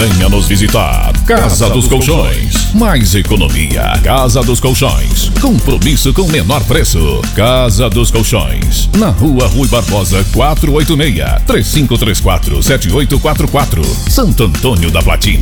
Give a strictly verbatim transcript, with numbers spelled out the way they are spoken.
Venha nos visitar. Casa dos Colchões. Mais economia. Casa dos Colchões. Compromisso com menor preço. Casa dos Colchões. Na rua Rui Barbosa quatrocentos e oitenta e seis. três cinco três quatro, sete oito quatro quatro. Santo Antônio da Platina.